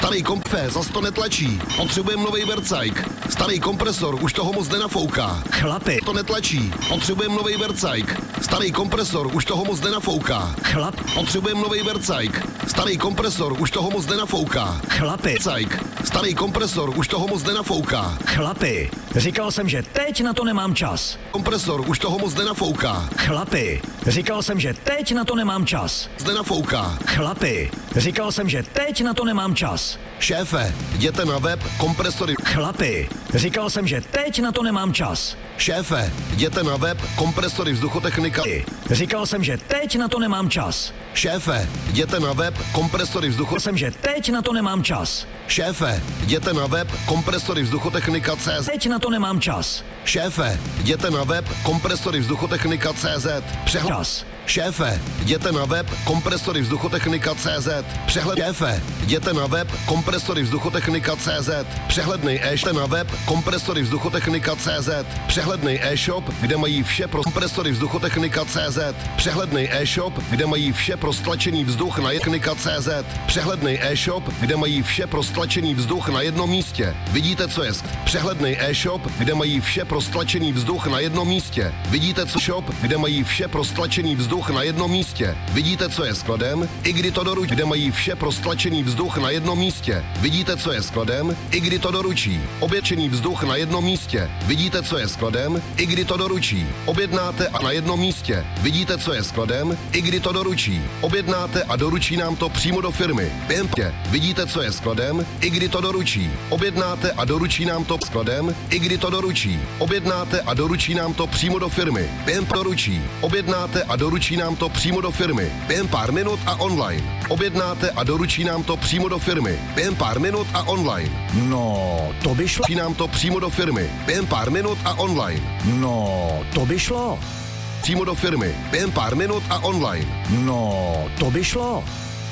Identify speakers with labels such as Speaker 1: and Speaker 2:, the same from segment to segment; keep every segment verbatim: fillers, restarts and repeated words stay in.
Speaker 1: Starý kompé zas to netlačí. Potřebujeme nový vercajk. Starý kompresor už toho moc nenafouká.
Speaker 2: Chlapi.
Speaker 1: To netlačí. Potřebujeme nový vercajk. Starý kompresor už toho moc nenafouká.
Speaker 2: Chlap.
Speaker 1: Potřebujeme nový vercajk. Starý kompresor už toho moc nenafouká.
Speaker 2: Chlapi.
Speaker 1: Vercajk. Starý kompresor už toho moc nenafouká.
Speaker 2: Chlapi. Říkal jsem, že teď na to nemám čas.
Speaker 1: Kompresor už toho moc nenafouká.
Speaker 2: Chlapi. Říkal jsem, že teď na to nemám čas.
Speaker 1: Nenafouká.
Speaker 2: Chlapi. Říkal jsem, že teď na to nemám čas.
Speaker 1: Šéfe, jděte na web kompresory.
Speaker 2: Chlapi. Říkal jsem, že teď na to nemám čas.
Speaker 1: Šéfe, jděte na web kompresory vzduchotechnika.
Speaker 2: Říkal jsem, že teď na to nemám čas.
Speaker 1: Šéfe, jděte na web kompresory vzducho...
Speaker 2: Říkal jsem, že teď na to nemám čas.
Speaker 1: Šéfe, jděte na web kompresory vzduchotechnika tečka cé zet.
Speaker 2: Teď na to nemám čas.
Speaker 1: Šéfe, jděte na web kompresory vzduchotechnika tečka cé zet. Přehled.
Speaker 2: Čas.
Speaker 1: Šéfe, jděte na web kompresory vzduchotechnika tečka cé zet. Přehled. Šéfe, jděte na web kompresory vzduchotechnika tečka cé zet. Přehlednej e-shop na web kompresory vzduchotechnika tečka cé zet. Přehlednej e-shop, kde mají vše pro kompresory vzduchotechnika tečka cé zet. Přehlednej e-shop, kde mají vše pro stlačený vzduch na technika tečka cé zet. Přehlednej e-shop, kde mají vše pro stlačený vzduch na jednom místě. Vidíte, co je? Přehlednej e-shop, kde mají vše pro stlačený vzduch na jednom místě. Vidíte, co shop, kde mají vše pro stlačený vzduch na jednom místě. Vidíte, co je skladem? I kdy to doručí, kde mají vše pro stlačený vzduch na jednom místě. Vidíte, co je skladem? I kdy to doručí. Oběčený vzduch na jednom místě. Vidíte, co je skladem? I kdy to doručí. Objednáte a na jednom místě. Vidíte, co je skladem? I kdy to doručí. Objednáte a doručí nám to přímo do firmy. Během tě. Vidíte, co je skladem? I kdy to doručí. Objednáte a doručí nám to skladem? I kdy to doručí. Objednáte a doručí nám to přímo do firmy. Během doručí. Objednáte a doručí nám to přímo do firmy. Během pár minut a online. Objednáte a doručí nám to přímo do firmy. Během pár minut a online.
Speaker 2: No, to by šlo.
Speaker 1: Doručí nám to přímo do firmy. Během pár minut a online.
Speaker 2: No, to by šlo.
Speaker 1: Přímo do firmy. Během pár minut a online.
Speaker 2: No, to by šlo.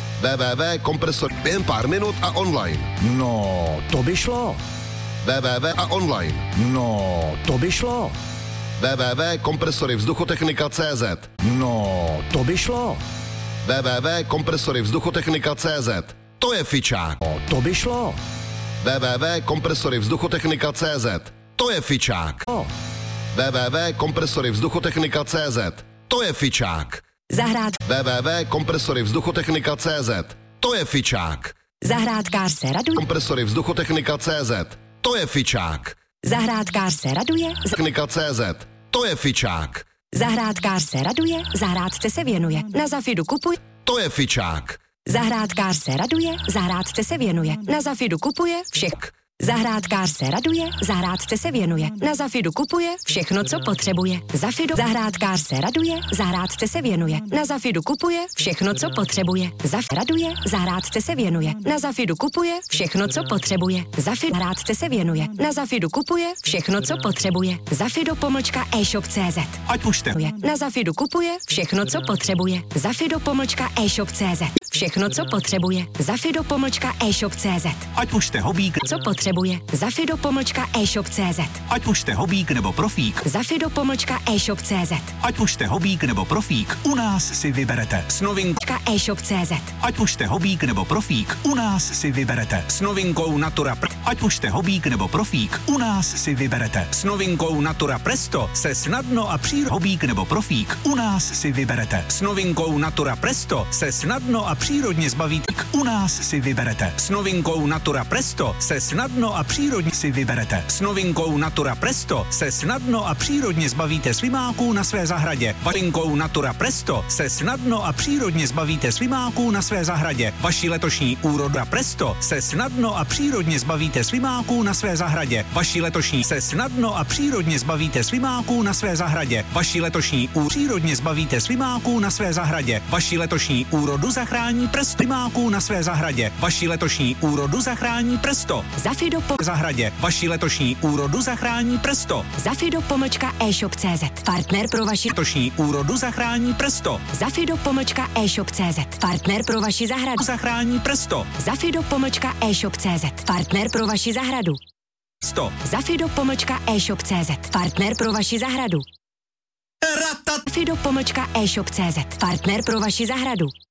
Speaker 1: www kompresor. Během pár minut a online.
Speaker 2: No, to by šlo.
Speaker 1: www a online.
Speaker 2: No, to by šlo.
Speaker 1: www kompresory vzduchotechnika tečka cé zet.
Speaker 2: No, to by šlo.
Speaker 1: www kompresory vzduchotechnika tečka cé zet. To je fičák.
Speaker 2: No, to by šlo.
Speaker 1: www kompresory vzduchotechnika tečka cé zet. To je fičák.
Speaker 2: No.
Speaker 1: www kompresory vzduchotechnika tečka cé zet. To je fičák.
Speaker 3: Zahrad.
Speaker 1: www kompresory vzduchotechnika tečka cé zet. To je fičák.
Speaker 3: Zahrádkář se raduje.
Speaker 1: Kompresory vzduchotechnika tečka cé zet. To je fičák.
Speaker 3: Zahrádkář se raduje.
Speaker 1: Technika tečka cé zet. To je fičák.
Speaker 3: Zahrádkář se raduje. Zahrádce se věnuje. Na Zafidu kupuj.
Speaker 1: To je fičák.
Speaker 3: Zahrádkář se raduje. Zahrádce se věnuje. Na Zafidu kupuje všech. Zahrádkář se raduje, zahrádce se věnuje. Na Zafidu kupuje všechno, co potřebuje. Zafidu. Zahrádkář se raduje, zahrádce se věnuje. Na Zafidu kupuje všechno, co potřebuje. Zaf raduje, zahrádce se věnuje. Na Zafidu kupuje všechno, co potřebuje. Zafidu. Zahrádce se věnuje. Na Zafidu kupuje všechno, co potřebuje. Zafidu pomlčka e-shop tečka cé zet.
Speaker 2: Ať už jste.
Speaker 3: Na Zafidu kupuje všechno, co potřebuje. Zafidu pomlčka e-shop tečka cé zet. Všechno, co potřebuje. Zafidu pomlčka e-shop tečka cé zet.
Speaker 2: Ať už jste hobík.
Speaker 3: Co potřebuje. Zafido pomlčka e-shop tečka cé zet.
Speaker 2: Ať už jste hobík nebo profík.
Speaker 3: Zafido pomlčka e-shop tečka cé zet.
Speaker 2: Ať už jste hobík nebo profík, u nás si vyberete s novinkou
Speaker 3: e-shop tečka cé zet.
Speaker 2: Ať už jste hobík nebo profík, u nás si vyberete s novinkou Natura Pre- Ať už jste hobík nebo profík, u nás si vyberete s novinkou Natura Presto se snadno a přírodně. Hobík nebo profík, u nás si vyberete s novinkou Natura Presto se snadno a přírodně zbavíte. U nás si vyberete s novinkou Natura Presto se snadno a přírodně si vyberete. S novinkou Natura Presto se snadno a přírodně zbavíte slimáků na své zahradě. Novinkou Natura Presto se snadno a přírodně zbavíte slimáků na své zahradě. Vaši letošní úroda Presto se snadno a přírodně zbavíte slimáků na své zahradě. Vaši letošní se snadno a přírodně zbavíte slimáků na své zahradě. Vaši letošní úrodu přírodně zbavíte slimáků na své zahradě. Vaši letošní úrodu zachrání Presto slimáků na své zahradě. Vaši letošní úrodu zachrání Presto.
Speaker 3: Zafido po
Speaker 2: zahradě. Vaši letošní úrodu zachrání Presto.
Speaker 3: Zafido pomlčka e-shop tečka cé zet. Partner pro vaši
Speaker 2: Letošní úrodu zachrání Presto.
Speaker 3: Zafido pomlčka e-shop tečka cé zet. Partner pro vaši zahradu.
Speaker 2: Zachrání Presto.
Speaker 3: Zafido pomlčka e-shop tečka cé zet. Partner pro vaši zahradu.
Speaker 2: Presto.
Speaker 3: Zafido pomlčka e-shop tečka cé zet. Partner pro vaši zahradu. Zafido pomlčka e-shop tečka cé zet. Partner pro vaši zahradu.